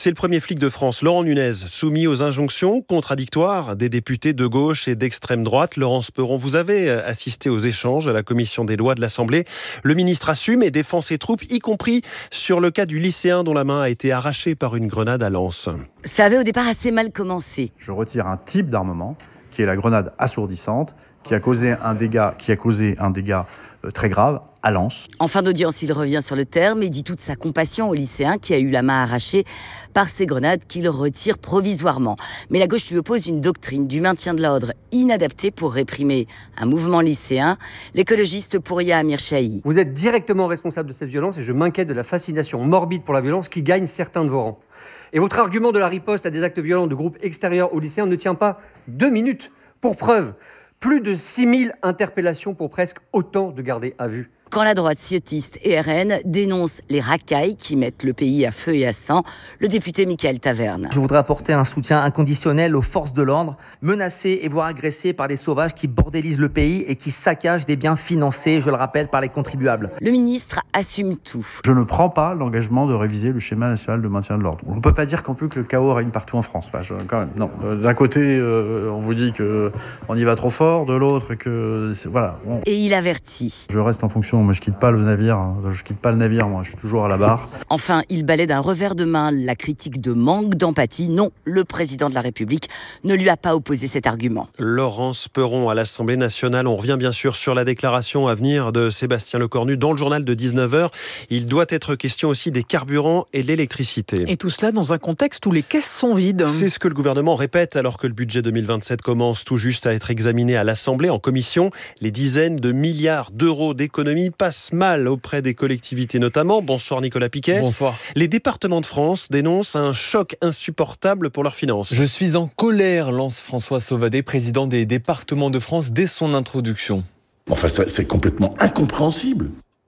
C'est le premier flic de France, Laurent Nunez, soumis aux injonctions contradictoires des députés de gauche et d'extrême droite. Laurence Perron, vous avez assisté aux échanges à la commission des lois de l'Assemblée. Le ministre assume et défend ses troupes, y compris sur le cas du lycéen dont la main a été arrachée par une grenade à Lens. Ça avait au départ assez mal commencé. Je retire un type d'armement qui est la grenade assourdissante, qui a causé un dégât très grave à Lens. En fin d'audience, il revient sur le terme et dit toute sa compassion au lycéen qui a eu la main arrachée par ces grenades qu'il retire provisoirement. Mais la gauche lui oppose une doctrine du maintien de l'ordre inadaptée pour réprimer un mouvement lycéen. L'écologiste Pouria Amir Chahi. Vous êtes directement responsable de cette violence et je m'inquiète de la fascination morbide pour la violence qui gagne certains de vos rangs. Et votre argument de la riposte à des actes violents de groupes extérieurs aux lycéens ne tient pas 2 minutes. Pour preuve, plus de 6000 interpellations pour presque autant de gardés à vue. Quand la droite ciotiste et RN dénoncent les racailles qui mettent le pays à feu et à sang, le député Michael Taverne. Je voudrais apporter un soutien inconditionnel aux forces de l'ordre, menacées et voire agressées par des sauvages qui bordélisent le pays et qui saccagent des biens financés, je le rappelle, par les contribuables. Le ministre assume tout. Je ne prends pas l'engagement de réviser le schéma national de maintien de l'ordre. On ne peut pas dire qu'en plus que le chaos règne partout en France. Quand même, non. D'un côté, on vous dit qu'on y va trop fort, de l'autre que... Voilà. Et il avertit. Je reste en fonction. Moi, je quitte pas le navire. Je quitte pas le navire, moi. Je suis toujours à la barre. Enfin, il balaie d'un revers de main la critique de manque d'empathie. Non, le président de la République ne lui a pas opposé cet argument. Laurence Perron à l'Assemblée nationale. On revient bien sûr sur la déclaration à venir de Sébastien Lecornu dans le journal de 19h. Il doit être question aussi des carburants et de l'électricité. Et tout cela dans un contexte où les caisses sont vides. C'est ce que le gouvernement répète alors que le budget 2027 commence tout juste à être examiné à l'Assemblée en commission. Les dizaines de milliards d'euros d'économies passent mal auprès des collectivités notamment. Bonsoir Nicolas Piquet. Bonsoir. Les départements de France dénoncent un choc insupportable pour leurs finances. Je suis en colère, lance François Sauvadet, président des départements de France, dès son introduction. Enfin, c'est complètement incompréhensible.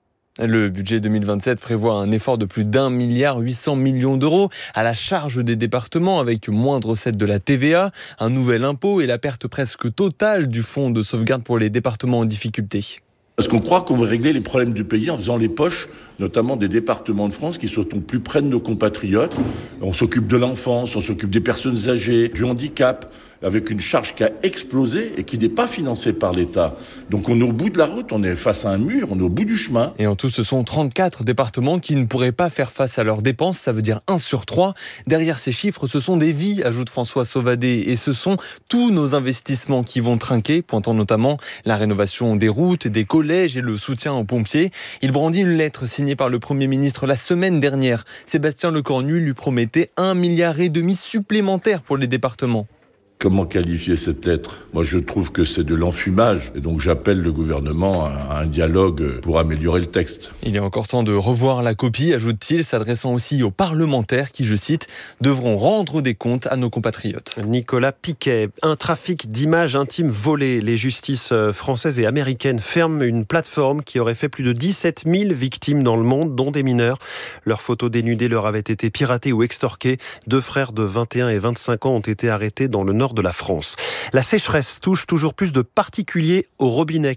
Le budget 2027 prévoit un effort de plus d'1,8 milliard d'euros à la charge des départements avec moins de recettes de la TVA, un nouvel impôt et la perte presque totale du fonds de sauvegarde pour les départements en difficulté. Parce qu'on croit qu'on va régler les problèmes du pays en faisant les poches, notamment des départements de France qui sont plus près de nos compatriotes. On s'occupe de l'enfance, on s'occupe des personnes âgées, du handicap, avec une charge qui a explosé et qui n'est pas financée par l'État. Donc on est au bout de la route, on est face à un mur, on est au bout du chemin. Et en tout, ce sont 34 départements qui ne pourraient pas faire face à leurs dépenses, ça veut dire 1 sur 3. Derrière ces chiffres, ce sont des vies, ajoute François Sauvadet, et ce sont tous nos investissements qui vont trinquer, pointant notamment la rénovation des routes, des collèges et le soutien aux pompiers. Il brandit une lettre signée par le Premier ministre la semaine dernière. Sébastien Lecornu lui promettait 1,5 milliard supplémentaire pour les départements. Comment qualifier cette lettre ? Moi, je trouve que c'est de l'enfumage. Et donc, j'appelle le gouvernement à un dialogue pour améliorer le texte. Il est encore temps de revoir la copie, ajoute-t-il, s'adressant aussi aux parlementaires qui, je cite, devront rendre des comptes à nos compatriotes. Nicolas Piquet, un trafic d'images intimes volées. Les justices françaises et américaines ferment une plateforme qui aurait fait plus de 17 000 victimes dans le monde, dont des mineurs. Leurs photos dénudées leur avaient été piratées ou extorquées. 2 frères de 21 et 25 ans ont été arrêtés dans le nord de la France. La sécheresse touche toujours plus de particuliers au robinet.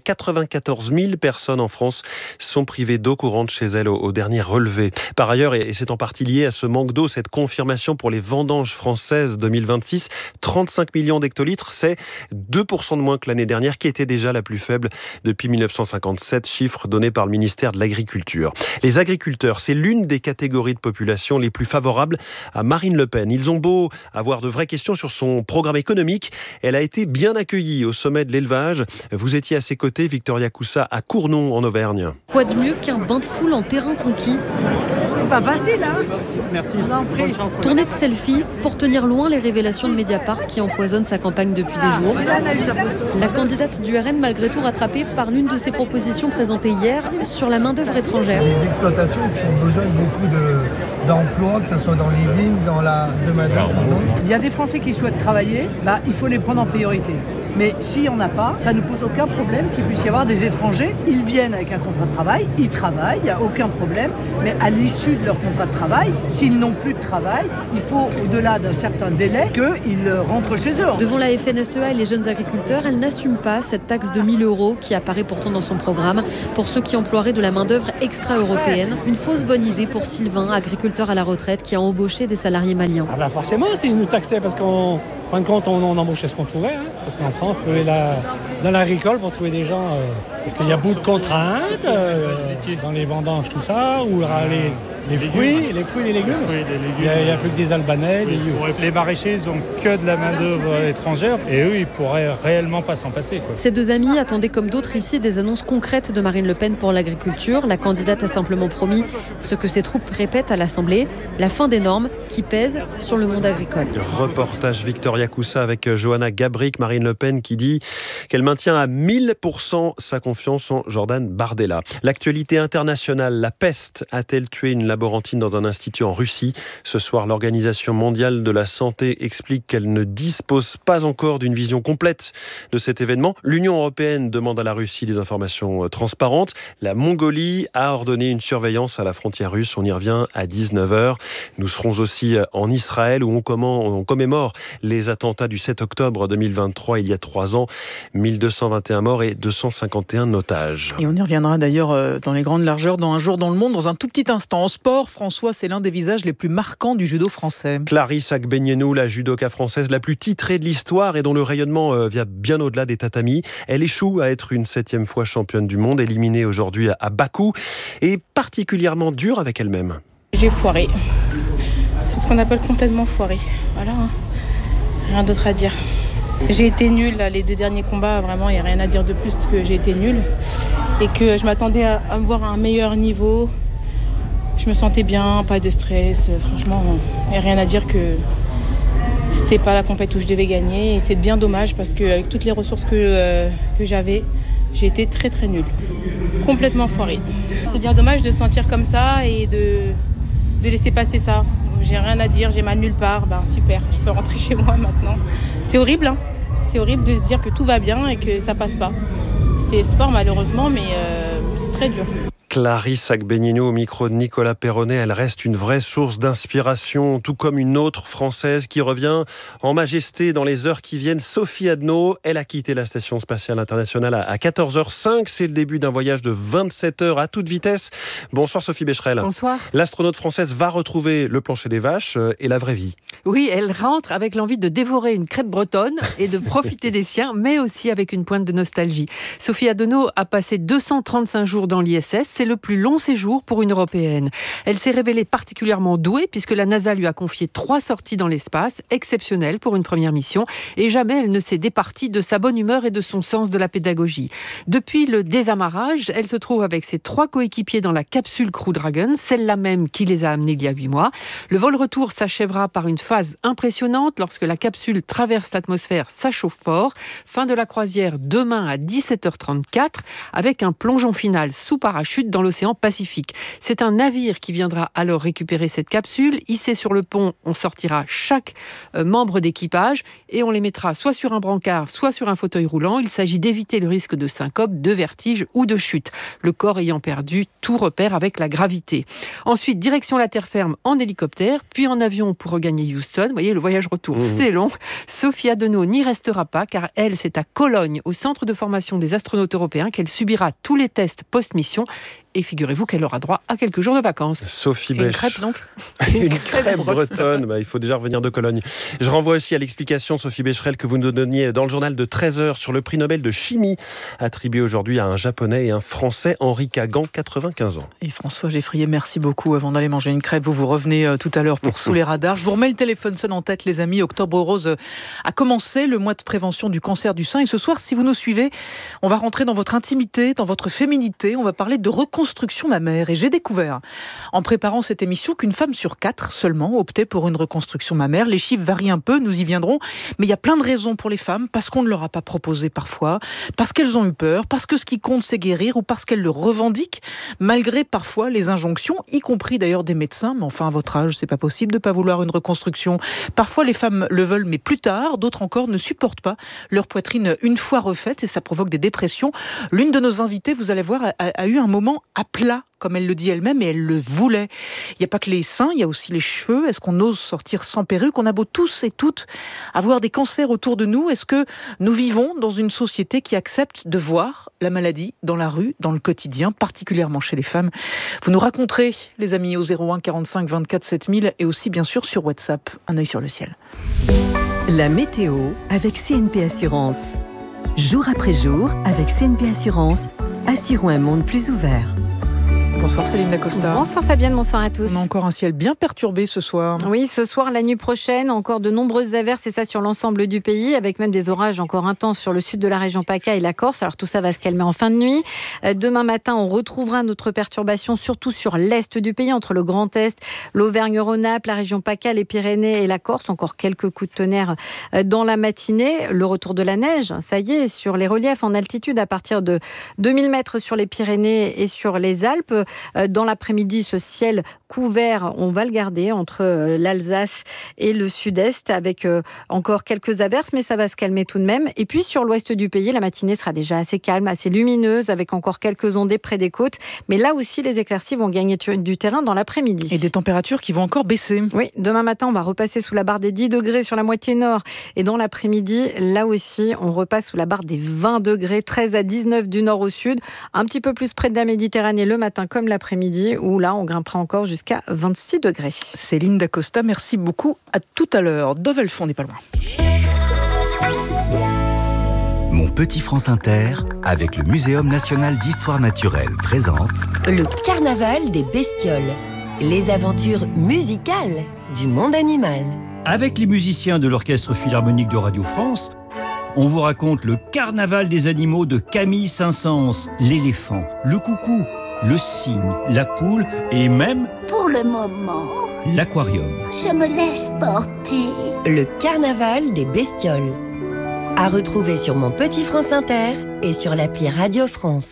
94 000 personnes en France sont privées d'eau courante chez elles au dernier relevé. Par ailleurs, et c'est en partie lié à ce manque d'eau, cette confirmation pour les vendanges françaises 2026, 35 millions d'hectolitres, c'est 2% de moins que l'année dernière, qui était déjà la plus faible depuis 1957, chiffre donné par le ministère de l'Agriculture. Les agriculteurs, c'est l'une des catégories de population les plus favorables à Marine Le Pen. Ils ont beau avoir de vraies questions sur son programme économique, elle a été bien accueillie au sommet de l'élevage. Vous étiez à ses côtés, Victoria Coussa, à Cournon, en Auvergne. Quoi de mieux qu'un bain de foule en terrain conquis ? C'est pas facile, hein ? Merci. Tournée de selfie pour tenir loin les révélations de Mediapart qui empoisonnent sa campagne depuis des jours. La candidate du RN, malgré tout rattrapée par l'une de ses propositions présentées hier sur la main-d'œuvre étrangère. Les exploitations qui ont besoin de beaucoup d'emplois, que ce soit dans les vignes, dans la main-d'œuvre. Il y a des Français qui souhaitent travailler, il faut les prendre en priorité. Mais s'il n'y en a pas, ça ne pose aucun problème qu'il puisse y avoir des étrangers. Ils viennent avec un contrat de travail, ils travaillent, il n'y a aucun problème. Mais à l'issue de leur contrat de travail, s'ils n'ont plus de travail, il faut, au-delà d'un certain délai, qu'ils rentrent chez eux. Devant la FNSEA et les jeunes agriculteurs, elle n'assume pas cette taxe de 1 000 € qui apparaît pourtant dans son programme pour ceux qui emploieraient de la main-d'œuvre extra-européenne. Une fausse bonne idée pour Sylvain, agriculteur à la retraite qui a embauché des salariés maliens. Ah bah forcément, s'ils nous taxaient, parce qu'en fin de compte, on embauchait ce qu'on trouvait. Parce qu'en France, dans l'agricole, pour trouver des gens, parce qu'il y a beaucoup de contraintes, dans les vendanges, tout ça, ou les fruits et les légumes. Il n'y a plus que des Albanais, des Yougoslaves. Les maraîchers, ils n'ont que de la main-d'œuvre étrangère et eux, ils pourraient réellement pas s'en passer. Ces deux amis attendaient comme d'autres ici des annonces concrètes de Marine Le Pen pour l'agriculture. La candidate a simplement promis ce que ses troupes répètent à l'Assemblée, la fin des normes qui pèsent sur le monde agricole. Reportage Victoria Coussa avec Johanna Gabrick, Marine Le Pen qui dit qu'elle maintient à 1000% sa confiance en Jordan Bardella. L'actualité internationale, la peste a-t-elle tué une laborantine dans un institut en Russie? Ce soir, l'Organisation mondiale de la santé explique qu'elle ne dispose pas encore d'une vision complète de cet événement. L'Union européenne demande à la Russie des informations transparentes. La Mongolie a ordonné une surveillance à la frontière russe. On y revient à 19h. Nous serons aussi en Israël où on commémore les attentats du 7 octobre 2023, il y a 3 ans. 1221 morts et 251 otages. Et on y reviendra d'ailleurs dans les grandes largeurs dans Un jour dans le monde, dans un tout petit instant. En sport, François, c'est l'un des visages les plus marquants du judo français. Clarisse Agbenienou, la judoka française la plus titrée de l'histoire et dont le rayonnement vient bien au-delà des tatamis. Elle échoue à être une 7e fois championne du monde, éliminée aujourd'hui à Bakou, et particulièrement dure avec elle-même. J'ai foiré. C'est ce qu'on appelle complètement foiré. Voilà, rien d'autre à dire. J'ai été nulle, là, les 2 derniers combats, vraiment, il n'y a rien à dire de plus que j'ai été nulle. Et que je m'attendais à voir un meilleur niveau. Je me sentais bien, pas de stress. Franchement, il n'y a rien à dire que c'était pas la compétition où je devais gagner. Et c'est bien dommage parce qu'avec toutes les ressources que j'avais, j'ai été très très nulle. Complètement foirée. C'est bien dommage de se sentir comme ça et de laisser passer ça. J'ai rien à dire, j'ai mal nulle part. Ben super, je peux rentrer chez moi maintenant. C'est horrible, hein. C'est horrible de se dire que tout va bien et que ça passe pas. C'est le sport malheureusement, mais c'est très dur. Clarisse Agbenienou au micro de Nicolas Perronnet, elle reste une vraie source d'inspiration, tout comme une autre française qui revient en majesté dans les heures qui viennent, Sophie Adno. Elle a quitté la Station spatiale internationale à 14h05. C'est le début d'un voyage de 27 heures à toute vitesse. Bonsoir Sophie Becherel. Bonsoir. L'astronaute française va retrouver le plancher des vaches et la vraie vie. Oui, elle rentre avec l'envie de dévorer une crêpe bretonne et de profiter des siens, mais aussi avec une pointe de nostalgie. Sophie Adno a passé 235 jours dans l'ISS. C'est le plus long séjour pour une Européenne. Elle s'est révélée particulièrement douée puisque la NASA lui a confié 3 sorties dans l'espace, exceptionnelles pour une première mission, et jamais elle ne s'est départie de sa bonne humeur et de son sens de la pédagogie. Depuis le désamarrage, elle se trouve avec ses 3 coéquipiers dans la capsule Crew Dragon, celle-là même qui les a amenés il y a 8 mois. Le vol retour s'achèvera par une phase impressionnante lorsque la capsule traverse l'atmosphère, ça chauffe fort. Fin de la croisière demain à 17h34 avec un plongeon final sous parachute dans l'océan Pacifique. C'est un navire qui viendra alors récupérer cette capsule. Hissé sur le pont, on sortira chaque membre d'équipage et on les mettra soit sur un brancard, soit sur un fauteuil roulant. Il s'agit d'éviter le risque de syncope, de vertige ou de chute, le corps ayant perdu tout repère avec la gravité. Ensuite, direction la terre ferme en hélicoptère, puis en avion pour regagner Houston. Vous voyez, le voyage retour, c'est long. Sophie Adno n'y restera pas car elle, c'est à Cologne, au centre de formation des astronautes européens, qu'elle subira tous les tests post-mission. Et figurez-vous qu'elle aura droit à quelques jours de vacances. Sophie Une crêpe, donc. Une crêpe bretonne. Il faut déjà revenir de Cologne. Je renvoie aussi à l'explication, Sophie Becherel, que vous nous donniez dans le journal de 13h sur le prix Nobel de chimie, attribué aujourd'hui à un Japonais et un Français, Henri Kagan, 95 ans. Et François Geffrier, merci beaucoup. Avant d'aller manger une crêpe, vous revenez tout à l'heure pour Sous les radars. Je vous remets le téléphone sonne en tête, les amis. Octobre Rose a commencé, le mois de prévention du cancer du sein. Et ce soir, si vous nous suivez, on va rentrer dans votre intimité, dans votre féminité. On va parler de reconstruction reconstruction mammaire. Et j'ai découvert, en préparant cette émission, qu'une femme sur 4 seulement optait pour une reconstruction mammaire. Les chiffres varient un peu, nous y viendrons, mais il y a plein de raisons pour les femmes, parce qu'on ne leur a pas proposé parfois, parce qu'elles ont eu peur, parce que ce qui compte c'est guérir, ou parce qu'elles le revendiquent, malgré parfois les injonctions, y compris d'ailleurs des médecins. Mais enfin, à votre âge, c'est pas possible de pas vouloir une reconstruction. Parfois les femmes le veulent, mais plus tard, d'autres encore ne supportent pas leur poitrine une fois refaite, et ça provoque des dépressions. L'une de nos invitées, vous allez voir, a eu un moment à plat, comme elle le dit elle-même, et elle le voulait. Il n'y a pas que les seins, il y a aussi les cheveux. Est-ce qu'on ose sortir sans perruque? On a beau tous et toutes avoir des cancers autour de nous. Est-ce que nous vivons dans une société qui accepte de voir la maladie dans la rue, dans le quotidien, particulièrement chez les femmes? Vous nous raconterez, les amis, au 01 45 24 7000 et aussi bien sûr sur WhatsApp. Un œil sur le ciel. La météo avec CNP Assurance. Jour après jour, avec CNP Assurance, assurons un monde plus ouvert. Bonsoir Céline Dacosta. Bonsoir Fabienne, bonsoir à tous. On a encore un ciel bien perturbé ce soir. Oui, ce soir, la nuit prochaine, encore de nombreuses averses, et ça sur l'ensemble du pays, avec même des orages encore intenses sur le sud de la région PACA et la Corse. Alors tout ça va se calmer en fin de nuit. Demain matin, on retrouvera notre perturbation, surtout sur l'est du pays, entre le Grand Est, l'Auvergne-Rhône-Alpes, la région PACA, les Pyrénées et la Corse. Encore quelques coups de tonnerre dans la matinée. Le retour de la neige, ça y est, sur les reliefs en altitude à partir de 2000 mètres sur les Pyrénées et sur les Alpes. Dans l'après-midi, ce ciel couvert, on va le garder entre l'Alsace et le sud-est, avec encore quelques averses, mais ça va se calmer tout de même. Et puis sur l'ouest du pays, la matinée sera déjà assez calme, assez lumineuse, avec encore quelques ondées près des côtes. Mais là aussi, les éclaircies vont gagner du terrain dans l'après-midi. Et des températures qui vont encore baisser. Oui, demain matin, on va repasser sous la barre des 10 degrés sur la moitié nord. Et dans l'après-midi, là aussi, on repasse sous la barre des 20 degrés, 13 à 19 du nord au sud. Un petit peu plus près de la Méditerranée le matin comme l'après-midi, où là, on grimpera encore jusqu'à 26 degrés. Céline Dacosta, merci beaucoup. À tout à l'heure. Dovelfond n'est pas loin. Mon petit France Inter, avec le Muséum national d'histoire naturelle, présente le carnaval des bestioles, les aventures musicales du monde animal. Avec les musiciens de l'Orchestre Philharmonique de Radio France, on vous raconte le carnaval des animaux de Camille Saint-Saëns, l'éléphant, le coucou, le cygne, la poule et même, pour le moment, l'aquarium. Je me laisse porter. Le carnaval des bestioles. À retrouver sur Mon Petit France Inter et sur l'appli Radio France.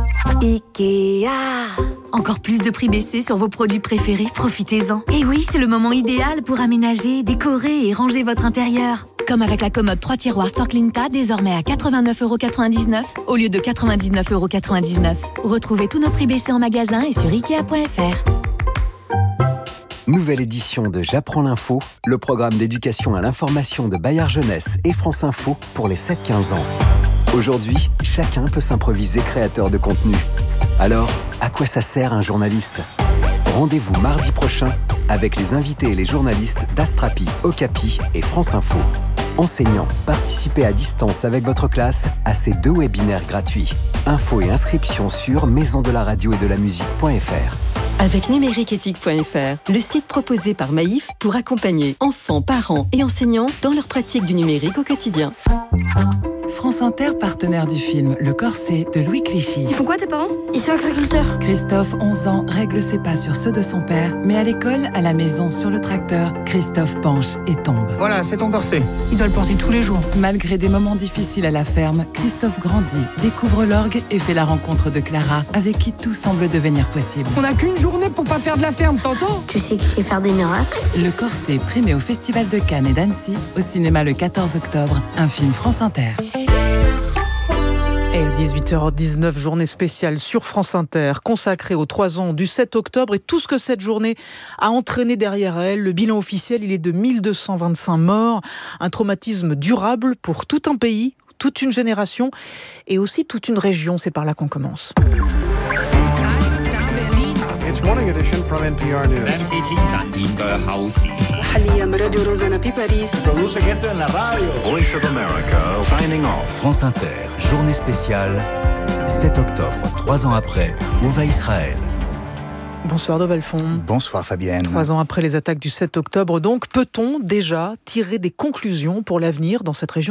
Ikea. Encore plus de prix baissés sur vos produits préférés, profitez-en. Et oui, c'est le moment idéal pour aménager, décorer et ranger votre intérieur. Comme avec la commode 3 tiroirs Storklinta, désormais à 89,99€ au lieu de 99,99€. Retrouvez tous nos prix baissés en magasin et sur Ikea.fr. Nouvelle édition de J'apprends l'info, le programme d'éducation à l'information de Bayard Jeunesse et France Info pour les 7-15 ans. Aujourd'hui, chacun peut s'improviser créateur de contenu. Alors, à quoi ça sert un journaliste ? Rendez-vous mardi prochain avec les invités et les journalistes d'Astrapi, Okapi et France Info. Enseignants, participez à distance avec votre classe à ces 2 webinaires gratuits. Infos et inscriptions sur maisondelaradio-et-de-la-musique.fr. Avec numériqueéthique.fr, le site proposé par Maïf pour accompagner enfants, parents et enseignants dans leur pratique du numérique au quotidien. France Inter, partenaire du film Le Corset de Louis Clichy. Ils font quoi tes parents? Ils sont agriculteurs. Christophe, 11 ans, règle ses pas sur ceux de son père, mais à l'école, à la maison, sur le tracteur, Christophe penche et tombe. Voilà, c'est ton corset. Il doit le porter tous les jours. Malgré des moments difficiles à la ferme, Christophe grandit, découvre l'orgue et fait la rencontre de Clara, avec qui tout semble devenir possible. On n'a qu'une journée pour pas perdre la ferme, t'entends? Tu sais que je sais faire des miracles. Le Corset, primé au Festival de Cannes et d'Annecy, au cinéma le 14 octobre, un film France Inter. Et 18h19, journée spéciale sur France Inter, consacrée aux 3 ans du 7 octobre et tout ce que cette journée a entraîné derrière elle. Le bilan officiel, il est de 1225 morts, un traumatisme durable pour tout un pays, toute une génération et aussi toute une région. C'est par là qu'on commence. It's morning edition from NPR News. Voice of America, signing off. France Inter, journée spéciale, 7 octobre, 3 ans après, où va Israël ? Bonsoir Dovelfond. Bonsoir Fabienne. 3 ans après les attaques du 7 octobre, donc, peut-on déjà tirer des conclusions pour l'avenir dans cette région du monde ?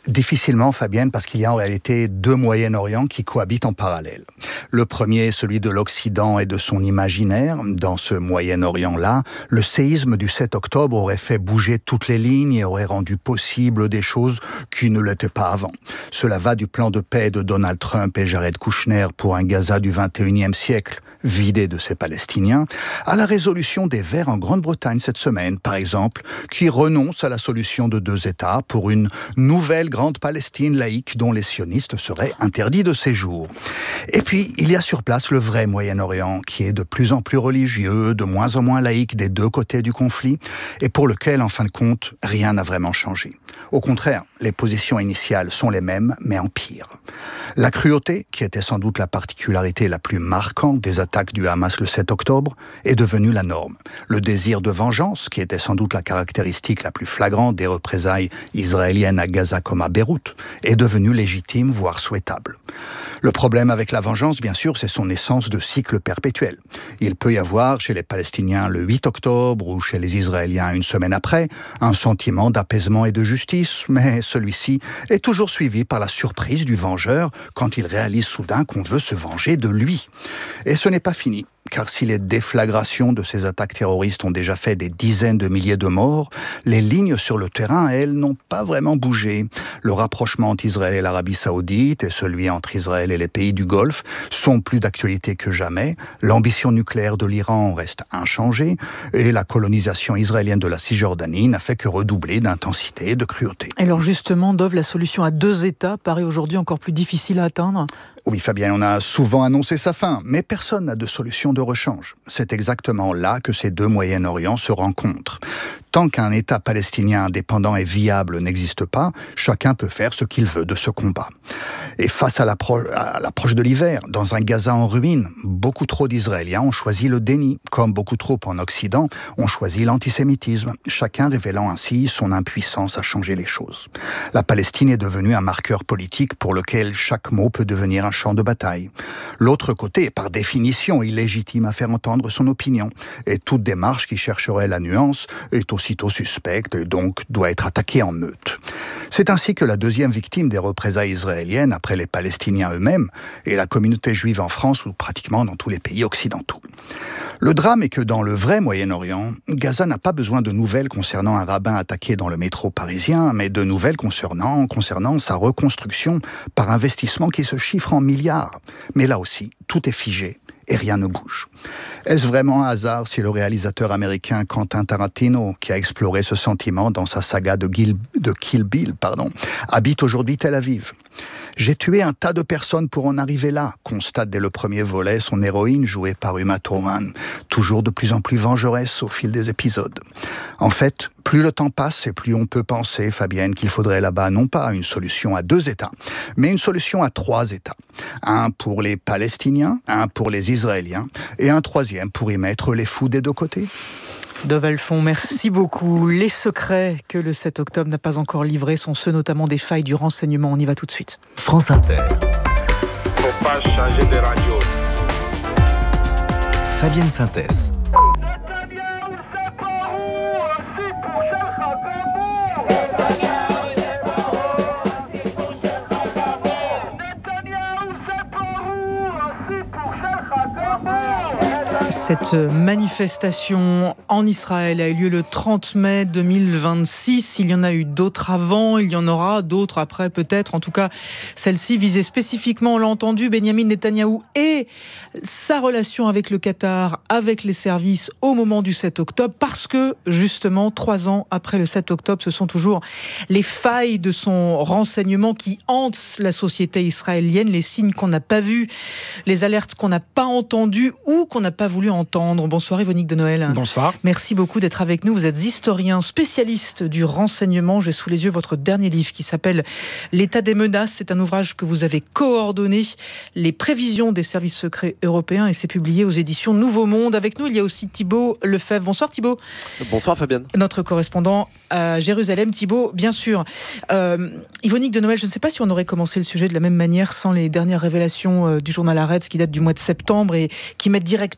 Difficilement, Fabienne, parce qu'il y a en réalité deux Moyen-Orient qui cohabitent en parallèle. Le premier, celui de l'Occident et de son imaginaire. Dans ce Moyen-Orient-là, le séisme du 7 octobre aurait fait bouger toutes les lignes et aurait rendu possible des choses qui ne l'étaient pas avant. Cela va du plan de paix de Donald Trump et Jared Kushner pour un Gaza du 21e siècle, vidé de ses Palestiniens, à la résolution des Verts en Grande-Bretagne cette semaine, par exemple, qui renonce à la solution de 2 États pour une nouvelle grande Palestine laïque dont les sionistes seraient interdits de séjour. Et puis, il y a sur place le vrai Moyen-Orient, qui est de plus en plus religieux, de moins en moins laïque des deux côtés du conflit, et pour lequel, en fin de compte, rien n'a vraiment changé. Au contraire, les positions initiales sont les mêmes, mais en pire. La cruauté, qui était sans doute la particularité la plus marquante des attaques du Hamas le 7 octobre, est devenue la norme. Le désir de vengeance, qui était sans doute la caractéristique la plus flagrante des représailles israéliennes à Gaza comme à Beyrouth, est devenu légitime, voire souhaitable. Le problème avec la vengeance, bien sûr, c'est son essence de cycle perpétuel. Il peut y avoir, chez les Palestiniens le 8 octobre ou chez les Israéliens une semaine après, un sentiment d'apaisement et de justice, mais celui-ci est toujours suivi par la surprise du vengeur quand il réalise soudain qu'on veut se venger de lui. Et ce n'est pas fini. Car si les déflagrations de ces attaques terroristes ont déjà fait des dizaines de milliers de morts, les lignes sur le terrain, elles, n'ont pas vraiment bougé. Le rapprochement entre Israël et l'Arabie Saoudite et celui entre Israël et les pays du Golfe sont plus d'actualité que jamais. L'ambition nucléaire de l'Iran reste inchangée et la colonisation israélienne de la Cisjordanie n'a fait que redoubler d'intensité et de cruauté. Alors justement, Dov, la solution à 2 États paraît aujourd'hui encore plus difficile à atteindre. Oui, Fabien, on a souvent annoncé sa fin, mais personne n'a de solution de rechange. C'est exactement là que ces deux Moyen-Orient se rencontrent. Tant qu'un État palestinien indépendant et viable n'existe pas, chacun peut faire ce qu'il veut de ce combat. Et face à l'approche de l'hiver, dans un Gaza en ruine, beaucoup trop d'Israéliens ont choisi le déni, comme beaucoup trop en Occident ont choisi l'antisémitisme, chacun révélant ainsi son impuissance à changer les choses. La Palestine est devenue un marqueur politique pour lequel chaque mot peut devenir un champ de bataille. L'autre côté est par définition illégitime à faire entendre son opinion, et toute démarche qui chercherait la nuance est aussitôt suspecte et donc doit être attaquée en meute. C'est ainsi que la deuxième victime des représailles israéliennes, après les Palestiniens eux-mêmes, est la communauté juive en France ou pratiquement dans tous les pays occidentaux. Le drame est que dans le vrai Moyen-Orient, Gaza n'a pas besoin de nouvelles concernant un rabbin attaqué dans le métro parisien, mais de nouvelles concernant sa reconstruction par investissement qui se chiffre en milliards. Mais là aussi, tout est figé et rien ne bouge. Est-ce vraiment un hasard si le réalisateur américain Quentin Tarantino, qui a exploré ce sentiment dans sa saga de Kill Bill, habite aujourd'hui Tel Aviv? J'ai tué un tas de personnes pour en arriver là, constate dès le premier volet son héroïne jouée par Uma Thurman, toujours de plus en plus vengeresse au fil des épisodes. En fait, plus le temps passe et plus on peut penser, Fabienne, qu'il faudrait là-bas non pas une solution à 2 États, mais une solution à 3 États. Un pour les Palestiniens, un pour les Israéliens et un troisième pour y mettre les fous des deux côtés. Dov Alphon, merci beaucoup. Les secrets que le 7 octobre n'a pas encore livrés sont ceux notamment des failles du renseignement. On y va tout de suite. France Inter. Faut pas changer de radio. Fabienne Synthèse. Cette manifestation en Israël a eu lieu le 30 mai 2026. Il y en a eu d'autres avant, il y en aura d'autres après peut-être. En tout cas, celle-ci visait spécifiquement, on l'a entendu, Benyamin Netanyahou et sa relation avec le Qatar, avec les services au moment du 7 octobre. Parce que, justement, 3 ans après le 7 octobre, ce sont toujours les failles de son renseignement qui hantent la société israélienne, les signes qu'on n'a pas vus, les alertes qu'on n'a pas entendues ou qu'on n'a pas voulu entendre. Bonsoir Yvonique de Noël. Bonsoir. Merci beaucoup d'être avec nous. Vous êtes historien, spécialiste du renseignement. J'ai sous les yeux votre dernier livre qui s'appelle L'état des menaces. C'est un ouvrage que vous avez coordonné, les prévisions des services secrets européens, et c'est publié aux éditions Nouveau Monde. Avec nous, il y a aussi Thibault Lefebvre. Bonsoir Thibault. Bonsoir Fabienne. Notre correspondant à Jérusalem. Thibault, bien sûr. Yvonique de Noël, je ne sais pas si on aurait commencé le sujet de la même manière sans les dernières révélations du journal Haaretz qui datent du mois de septembre et qui mettent directement en cause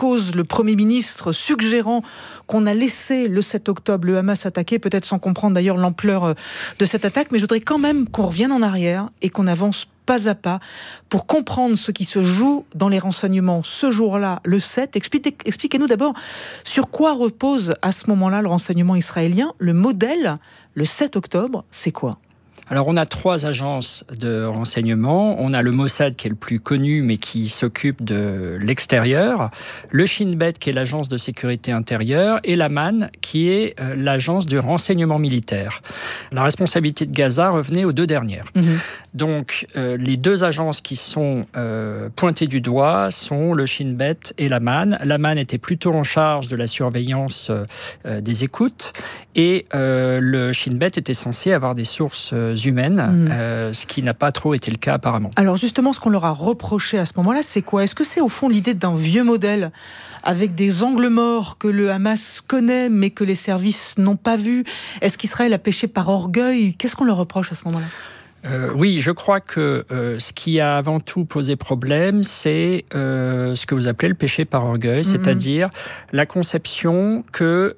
cause le Premier ministre suggérant qu'on a laissé le 7 octobre le Hamas attaquer, peut-être sans comprendre d'ailleurs l'ampleur de cette attaque, mais je voudrais quand même qu'on revienne en arrière et qu'on avance pas à pas pour comprendre ce qui se joue dans les renseignements ce jour-là, le 7. Expliquez-nous d'abord sur quoi repose à ce moment-là le renseignement israélien. Le modèle, le 7 octobre, c'est quoi ? Alors, on a 3 agences de renseignement. On a le Mossad, qui est le plus connu, mais qui s'occupe de l'extérieur. Le Shin Bet, qui est l'agence de sécurité intérieure. Et l'Aman, qui est l'agence de renseignement militaire. La responsabilité de Gaza revenait aux 2 dernières. Donc, les 2 agences qui sont pointées du doigt sont le Shin Bet et l'Aman. L'Aman était plutôt en charge de la surveillance des écoutes. Et le Shin Bet était censé avoir des sources humaines, ce qui n'a pas trop été le cas apparemment. Alors justement, ce qu'on leur a reproché à ce moment-là, c'est quoi ? Est-ce que c'est au fond l'idée d'un vieux modèle avec des angles morts que le Hamas connaît mais que les services n'ont pas vus ? Est-ce qu'Israël a péché par orgueil ? Qu'est-ce qu'on leur reproche à ce moment-là ? Oui, je crois que ce qui a avant tout posé problème, c'est ce que vous appelez le péché par orgueil, c'est-à-dire la conception que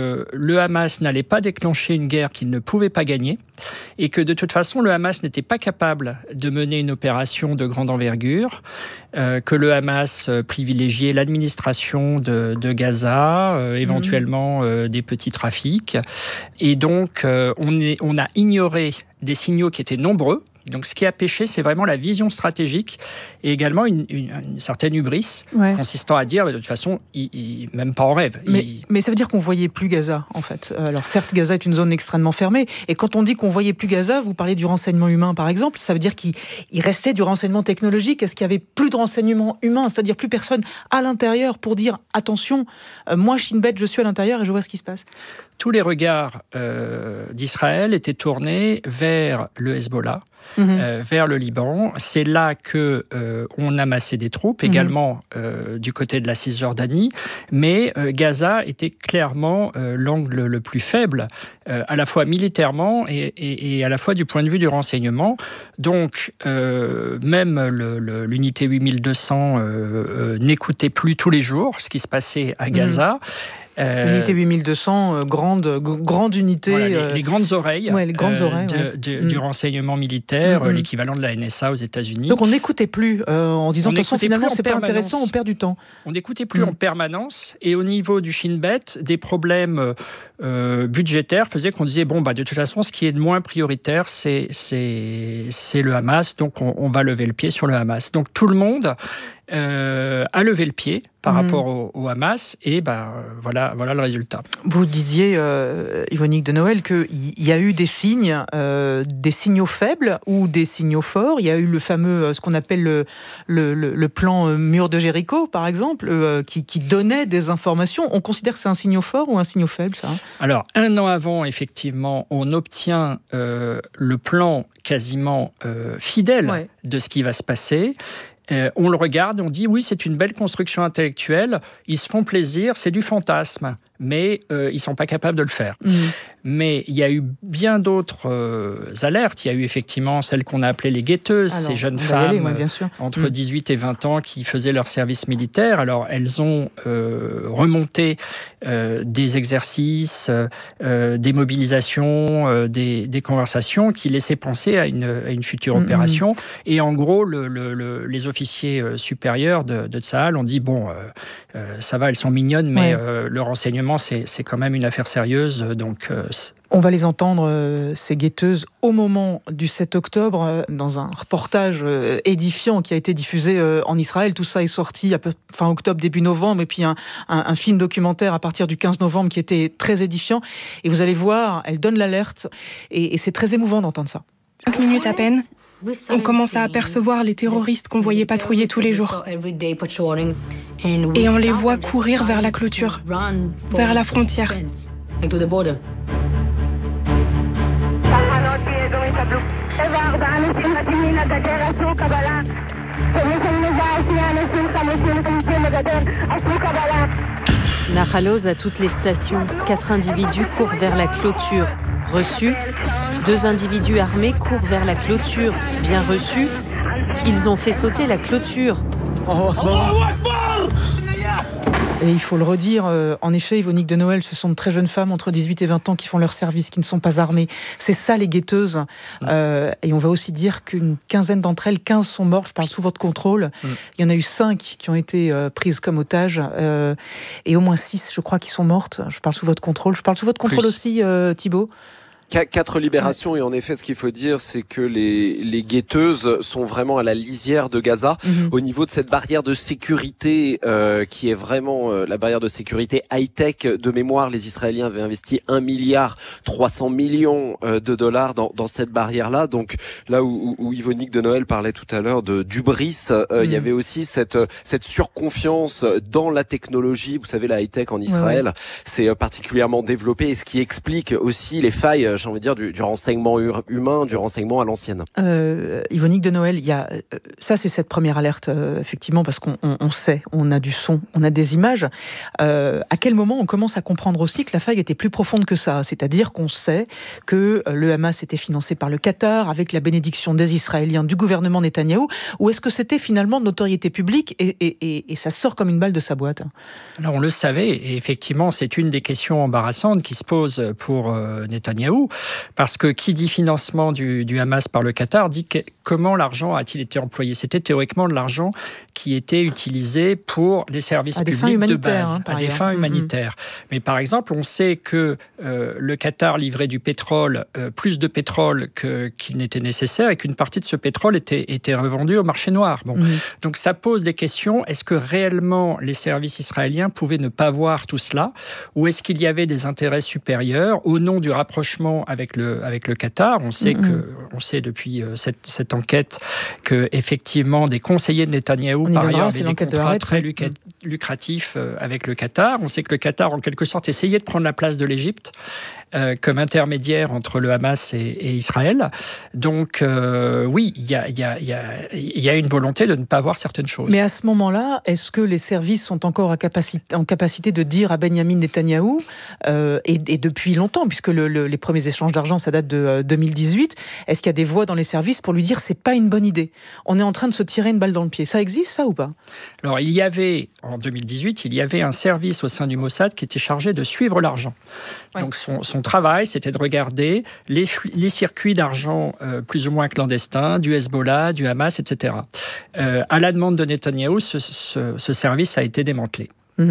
le Hamas n'allait pas déclencher une guerre qu'il ne pouvait pas gagner et que de toute façon, le Hamas n'était pas capable de mener une opération de grande envergure, que le Hamas privilégiait l'administration de Gaza, éventuellement des petits trafics. Et donc, on a ignoré des signaux qui étaient nombreux. Donc, ce qui a péché, c'est vraiment la vision stratégique et également une certaine hubris consistant à dire, de toute façon, même pas en rêve. Mais ça veut dire qu'on voyait plus Gaza, en fait. Alors, certes, Gaza est une zone extrêmement fermée. Et quand on dit qu'on voyait plus Gaza, vous parlez du renseignement humain, par exemple. Ça veut dire qu'il restait du renseignement technologique. Est-ce qu'il y avait plus de renseignement humain, c'est-à-dire plus personne à l'intérieur pour dire, attention, moi, Shin Bet, je suis à l'intérieur et je vois ce qui se passe. Tous les regards d'Israël étaient tournés vers le Hezbollah, vers le Liban. C'est là que on amassait des troupes, également du côté de la Cisjordanie. Mais Gaza était clairement l'angle le plus faible, à la fois militairement et à la fois du point de vue du renseignement. Donc, même l'unité 8200 n'écoutait plus tous les jours ce qui se passait à Gaza. Unité 8200, grande unité. Voilà, les grandes oreilles, du renseignement militaire, l'équivalent de la NSA aux États-Unis. Donc on n'écoutait plus en disant attention, finalement c'est pas intéressant, on perd du temps. On n'écoutait plus en permanence. Et au niveau du Shin Bet, des problèmes budgétaires faisaient qu'on disait bon, de toute façon, ce qui est de moins prioritaire, c'est le Hamas. Donc on va lever le pied sur le Hamas. Donc tout le monde a levé le pied par rapport au Hamas et voilà le résultat. Vous disiez, Yvonnick de Noël, qu'il y a eu des signes, des signaux faibles ou des signaux forts. Il y a eu le fameux, ce qu'on appelle le plan mur de Jéricho, par exemple, qui donnait des informations. On considère que c'est un signal fort ou un signal faible, ça ? Alors, 1 an avant, effectivement, on obtient le plan quasiment fidèle de ce qui va se passer. On le regarde, on dit oui, c'est une belle construction intellectuelle, ils se font plaisir, c'est du fantasme, mais ils ne sont pas capables de le faire. Mais il y a eu bien d'autres alertes. Il y a eu effectivement celles qu'on a appelées les guetteuses, ces jeunes femmes entre 18 et 20 ans qui faisaient leur service militaire. Alors, elles ont remonté des exercices, des mobilisations, des conversations qui laissaient penser à une future opération. Et en gros, les officiers supérieurs de Tsahal ont dit, bon, ça va, elles sont mignonnes, mais le renseignement, c'est quand même une affaire sérieuse, donc... On va les entendre, ces guetteuses, au moment du 7 octobre, dans un reportage édifiant qui a été diffusé en Israël. Tout ça est sorti fin octobre, début novembre, et puis un film documentaire à partir du 15 novembre qui était très édifiant. Et vous allez voir, elles donnent l'alerte, et c'est très émouvant d'entendre ça. 5 minutes à peine, on commence à apercevoir les terroristes qu'on voyait patrouiller tous les jours. Et on les voit courir vers la clôture, vers la frontière. Nahal Oz à toutes les stations. 4 individus courent vers la clôture. Reçu. 2 individus armés courent vers la clôture. Bien reçu. Ils ont fait sauter la clôture. Et il faut le redire, en effet, Yvonique de Noël, ce sont de très jeunes femmes entre 18 et 20 ans qui font leur service, qui ne sont pas armées. C'est ça les guetteuses. Et on va aussi dire qu'une quinzaine d'entre elles, 15 sont mortes, je parle sous votre contrôle. Il y en a eu 5 qui ont été prises comme otages, et au moins 6, je crois, qui sont mortes. Je parle sous votre contrôle. Je parle sous votre contrôle aussi, Thibault. 4 libérations, et en effet, ce qu'il faut dire, c'est que les guetteuses sont vraiment à la lisière de Gaza, au niveau de cette barrière de sécurité qui est vraiment la barrière de sécurité high-tech. De mémoire, les Israéliens avaient investi 1,3 milliard de dollars dans cette barrière-là. Donc là où Yvonique de Noël parlait tout à l'heure d'hubris, il y avait aussi cette surconfiance dans la technologie. Vous savez, la high-tech en Israël, c'est particulièrement développé, et ce qui explique aussi les failles, j'ai envie de dire, du renseignement humain, du renseignement à l'ancienne. Yvonique de Noël, il y a, ça c'est cette première alerte, effectivement, parce qu'on sait, on a du son, on a des images. À quel moment on commence à comprendre aussi que la faille était plus profonde que ça? C'est-à-dire qu'on sait que le Hamas était financé par le Qatar, avec la bénédiction des Israéliens, du gouvernement Netanyahou, ou est-ce que c'était finalement de notoriété publique et ça sort comme une balle de sa boîte? Alors on le savait, et effectivement c'est une des questions embarrassantes qui se posent pour Netanyahou. Parce que qui dit financement du Hamas par le Qatar dit comment l'argent a-t-il été employé? C'était théoriquement de l'argent qui était utilisé pour les services publics de base, à des fins humanitaires. Mais par exemple, on sait que le Qatar livrait du pétrole, plus de pétrole qu'il n'était nécessaire, et qu'une partie de ce pétrole était revendue au marché noir. Bon. Donc ça pose des questions. Est-ce que réellement les services israéliens pouvaient ne pas voir tout cela? Ou est-ce qu'il y avait des intérêts supérieurs au nom du rapprochement avec le Qatar? On sait depuis cette enquête que effectivement des conseillers de Netanyahou par ailleurs avaient des contrats très lucratifs avec le Qatar. On sait que le Qatar en quelque sorte essayait de prendre la place de l'Égypte comme intermédiaire entre le Hamas et Israël. Donc oui, il y a une volonté de ne pas voir certaines choses. Mais à ce moment-là, est-ce que les services sont encore en capacité de dire à Benyamin Netanyahou, et depuis longtemps, puisque les premiers échanges d'argent, ça date de 2018, est-ce qu'il y a des voix dans les services pour lui dire c'est pas une bonne idée, on est en train de se tirer une balle dans le pied? Ça existe, ça, ou pas? Alors, en 2018, il y avait un service au sein du Mossad qui était chargé de suivre l'argent. Donc son travail, c'était de regarder les circuits d'argent plus ou moins clandestins, du Hezbollah, du Hamas, etc. À la demande de Netanyahou, ce service a été démantelé.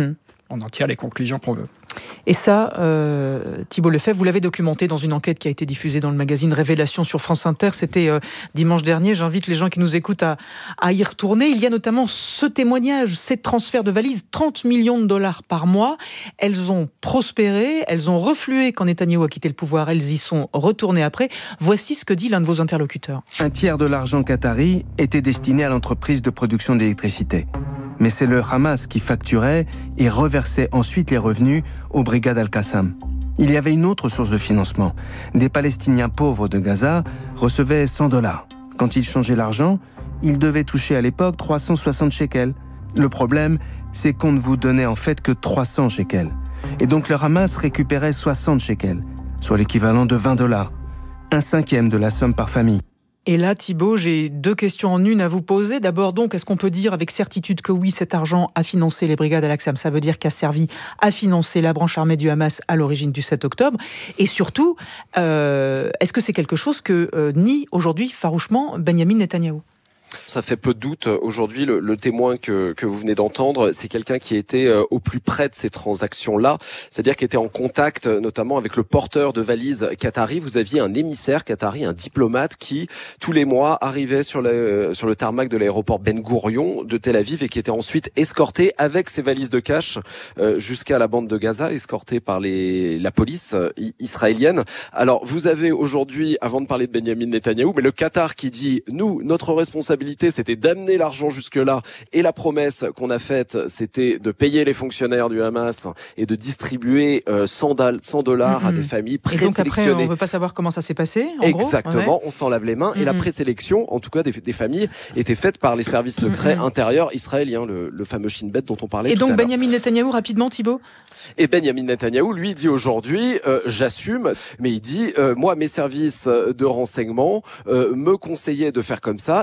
On en tire les conclusions qu'on veut. Et ça, Thibault Lefebvre, vous l'avez documenté dans une enquête qui a été diffusée dans le magazine Révélation sur France Inter. C'était dimanche dernier. J'invite les gens qui nous écoutent à y retourner. Il y a notamment ce témoignage, ces transferts de valises, 30 millions de dollars par mois. Elles ont prospéré, elles ont reflué quand Netanyahou a quitté le pouvoir. Elles y sont retournées après. Voici ce que dit l'un de vos interlocuteurs. Un tiers de l'argent qatari était destiné à l'entreprise de production d'électricité. Mais c'est le Hamas qui facturait et reversait ensuite les revenus aux brigades Al-Qassam. Il y avait une autre source de financement. Des Palestiniens pauvres de Gaza recevaient 100 $. Quand ils changeaient l'argent, ils devaient toucher à l'époque 360 shekels. Le problème, c'est qu'on ne vous donnait en fait que 300 shekels. Et donc le Hamas récupérait 60 shekels, soit l'équivalent de 20 $. Un cinquième de la somme par famille. Et là, Thibault, j'ai 2 questions en une à vous poser. D'abord, donc, est-ce qu'on peut dire avec certitude que oui, cet argent a financé les brigades Al-Aqsam? Ça veut dire qu'a servi à financer la branche armée du Hamas à l'origine du 7 octobre. Et surtout, est-ce que c'est quelque chose que nie aujourd'hui farouchement Benyamin Netanyahou? Ça fait peu de doute. Aujourd'hui, le témoin que vous venez d'entendre, c'est quelqu'un qui était au plus près de ces transactions-là, c'est-à-dire qui était en contact notamment avec le porteur de valises qatari. Vous aviez un émissaire qatari, un diplomate qui, tous les mois, arrivait sur le tarmac de l'aéroport Ben Gourion de Tel Aviv et qui était ensuite escorté avec ses valises de cash jusqu'à la bande de Gaza, escorté par la police israélienne. Alors, vous avez aujourd'hui, avant de parler de Benyamin Netanyahou, mais le Qatar qui dit, nous, notre responsabilité, c'était d'amener l'argent jusque-là, et la promesse qu'on a faite, c'était de payer les fonctionnaires du Hamas et de distribuer 100 $, à des familles présélectionnées. Et donc après, on ne veut pas savoir comment ça s'est passé, en Exactement, gros, ouais. On s'en lave les mains, et la présélection, en tout cas des familles, était faite par les services secrets intérieurs israéliens, le fameux Shin Bet dont on parlait tout à l'heure. Et donc Benyamin Netanyahou, rapidement, Thibault? Et Benyamin Netanyahou, lui, dit aujourd'hui, j'assume, mais il dit, moi, mes services de renseignement me conseillaient de faire comme ça, et donc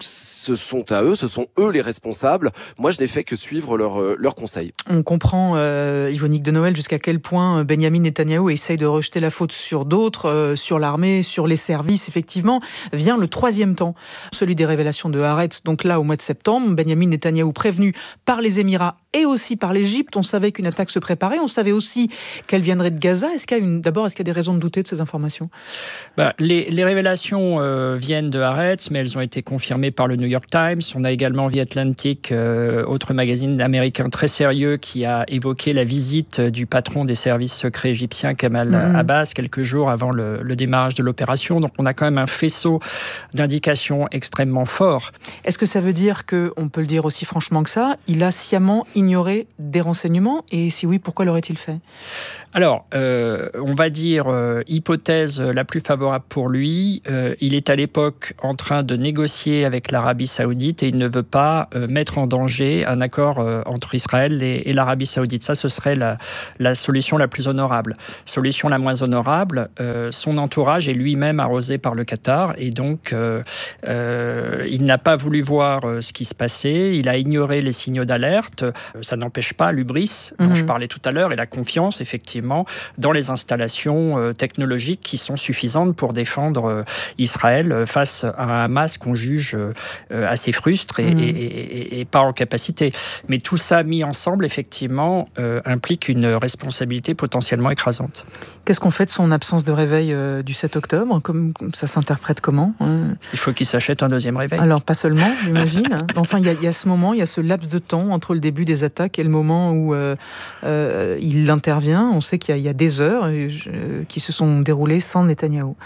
ce sont eux les responsables. Moi, je n'ai fait que suivre leurs conseils. On comprend, Yvonique de Noël, jusqu'à quel point Benyamin Netanyahou essaye de rejeter la faute sur d'autres, sur l'armée, sur les services. Effectivement, vient le troisième temps, celui des révélations de Haaretz. Donc là, au mois de septembre, Benyamin Netanyahou prévenu par les Émirats et aussi par l'Égypte. On savait qu'une attaque se préparait. On savait aussi qu'elle viendrait de Gaza. Est-ce qu'il y a des raisons de douter de ces informations ? Les révélations viennent de Haaretz, mais elles ont été confirmées par le New York Times. On a également The Atlantic, autre magazine américain très sérieux, qui a évoqué la visite du patron des services secrets égyptiens, Kamal Abbas, quelques jours avant le démarrage de l'opération. Donc on a quand même un faisceau d'indications extrêmement fort. Est-ce que ça veut dire qu'on peut le dire aussi franchement que ça, il a sciemment ignoré des renseignements ? Et si oui, pourquoi l'aurait-il fait ? Alors, on va dire, hypothèse la plus favorable pour lui, il est à l'époque en train de négocier avec l'Arabie Saoudite et il ne veut pas mettre en danger un accord entre Israël et l'Arabie Saoudite. Ça, ce serait la solution la plus honorable. Solution la moins honorable, son entourage est lui-même arrosé par le Qatar et donc il n'a pas voulu voir ce qui se passait, il a ignoré les signaux d'alerte. Ça n'empêche pas l'hubris dont je parlais tout à l'heure et la confiance, effectivement, dans les installations technologiques qui sont suffisantes pour défendre Israël face à un Hamas qu'on juge assez frustre et pas en capacité. Mais tout ça mis ensemble, effectivement, implique une responsabilité potentiellement écrasante. Qu'est-ce qu'on fait de son absence de réveil du 7 octobre ? Ça s'interprète comment ? Il faut qu'il s'achète un deuxième réveil. Alors, pas seulement, j'imagine. Enfin, il y a ce moment, il y a ce laps de temps entre le début des attaques et le moment où il intervient. On sait qu'il y a des heures qui se sont déroulées sans Netanyahou.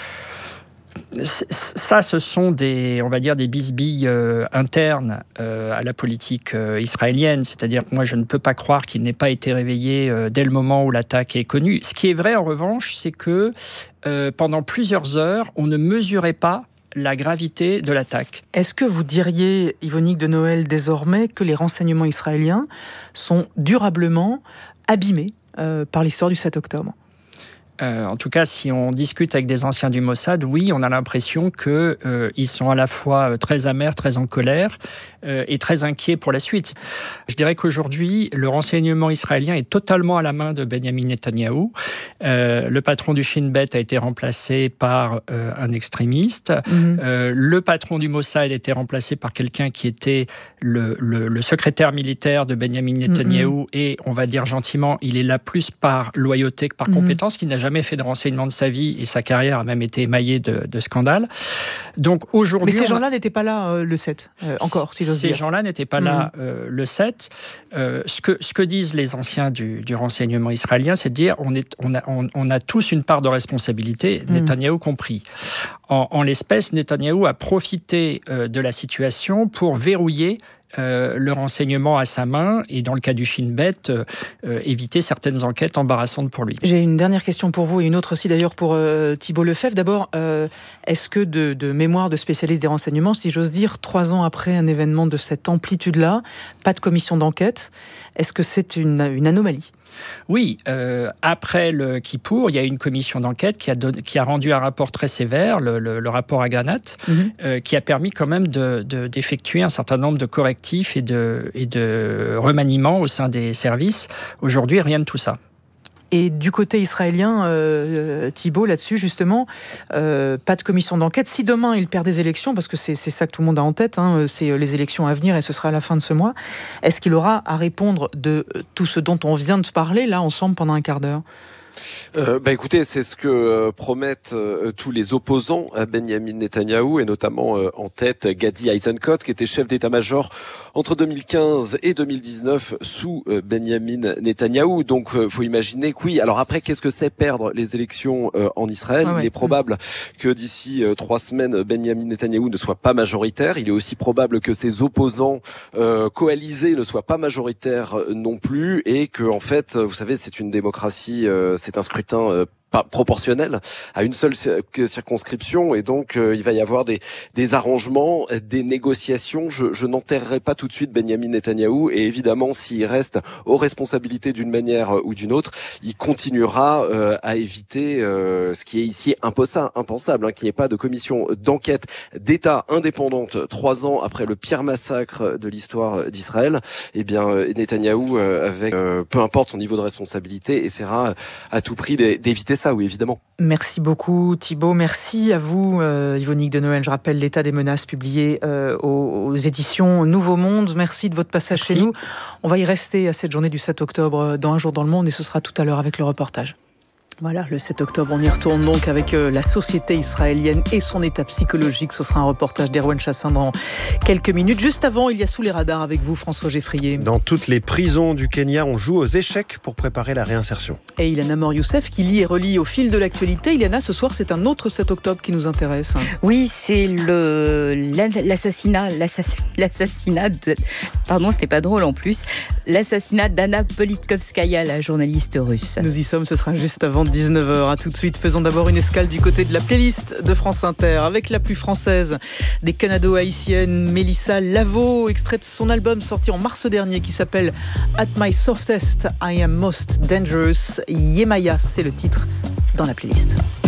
Ça, ce sont des bisbilles internes à la politique israélienne. C'est-à-dire que moi, je ne peux pas croire qu'il n'ait pas été réveillé dès le moment où l'attaque est connue. Ce qui est vrai, en revanche, c'est que pendant plusieurs heures, on ne mesurait pas la gravité de l'attaque. Est-ce que vous diriez, Yvonique de Noël, désormais, que les renseignements israéliens sont durablement abîmés par l'histoire du 7 octobre ? En tout cas, si on discute avec des anciens du Mossad, oui, on a l'impression qu'ils sont à la fois très amers, très en colère et très inquiets pour la suite. Je dirais qu'aujourd'hui, le renseignement israélien est totalement à la main de Benyamin Netanyahou. Le patron du Shin Bet a été remplacé par un extrémiste. Le patron du Mossad a été remplacé par quelqu'un qui était le secrétaire militaire de Benyamin Netanyahou et, on va dire gentiment, il est là plus par loyauté que par compétence, qui n'a jamais fait de renseignement de sa vie et sa carrière a même été émaillée de scandales. Donc aujourd'hui, mais ces gens-là n'étaient pas là le 7, encore, si j'ose dire. Ces gens-là n'étaient pas là le 7. Ce que disent les anciens du renseignement israélien, c'est de dire on a tous une part de responsabilité, Netanyahou compris. En l'espèce, Netanyahou a profité de la situation pour verrouiller le renseignement à sa main et, dans le cas du Shin Bet, éviter certaines enquêtes embarrassantes pour lui. J'ai une dernière question pour vous et une autre aussi d'ailleurs pour Thibault Lefebvre. D'abord, est-ce que de mémoire de spécialiste des renseignements, si j'ose dire, 3 ans après un événement de cette amplitude-là, pas de commission d'enquête, est-ce que c'est une anomalie ? Oui, après le Kippour, il y a une commission d'enquête qui a rendu un rapport très sévère, le rapport Agranat, qui a permis quand même d'effectuer un certain nombre de correctifs et de remaniements au sein des services. Aujourd'hui, rien de tout ça. Et du côté israélien, Thibault, là-dessus, justement, pas de commission d'enquête. Si demain, il perd des élections, parce que c'est ça que tout le monde a en tête, c'est les élections à venir et ce sera à la fin de ce mois, est-ce qu'il aura à répondre de tout ce dont on vient de parler, là, ensemble, pendant un quart d'heure ? Écoutez, c'est ce que promettent tous les opposants à Benyamin Netanyahou et notamment en tête Gadi Eisenkot qui était chef d'état-major entre 2015 et 2019 sous Benyamin Netanyahou. Donc faut imaginer que oui. Alors après, qu'est-ce que c'est perdre les élections en Israël ? Il est probable que d'ici 3 semaines, Benyamin Netanyahou ne soit pas majoritaire. Il est aussi probable que ses opposants coalisés ne soient pas majoritaires non plus et que en fait, vous savez, c'est une démocratie. C'est un scrutin proportionnel à une seule circonscription, et donc il va y avoir des arrangements, des négociations. Je n'enterrerai pas tout de suite Benyamin Netanyahou, et évidemment s'il reste aux responsabilités d'une manière ou d'une autre, il continuera à éviter ce qui est ici impensable, qu'il n'y ait pas de commission d'enquête d'État indépendante 3 ans après le pire massacre de l'histoire d'Israël. Eh bien, Netanyahou, avec peu importe son niveau de responsabilité, essaiera à tout prix d'éviter ça, oui, évidemment. Merci beaucoup Thibaut, merci à vous Yvonique de Noël. Je rappelle l'état des menaces publié aux éditions Nouveau Monde. Merci de votre passage chez nous. On va y rester à cette journée du 7 octobre dans Un jour dans le monde, et ce sera tout à l'heure avec le reportage. Voilà, le 7 octobre, on y retourne donc avec la société israélienne et son état psychologique. Ce sera un reportage d'Erwan Chassin dans quelques minutes. Juste avant, il y a Sous les radars avec vous, François Geffrier. Dans toutes les prisons du Kenya, on joue aux échecs pour préparer la réinsertion. Et Ilana Mor-Youssef qui lit et relit au fil de l'actualité. Ilana, ce soir, c'est un autre 7 octobre qui nous intéresse. Oui, c'est l'assassinat de... Pardon, c'était pas drôle en plus. L'assassinat d'Anna Politkovskaya, la journaliste russe. Nous y sommes, ce sera juste avant 19h. À tout de suite. Faisons d'abord une escale du côté de la playlist de France Inter avec la plus française des Canado-haïtiennes, Mélissa Lavo, extrait de son album sorti en mars dernier qui s'appelle At My Softest, I Am Most Dangerous. Yemaya, c'est le titre dans la playlist.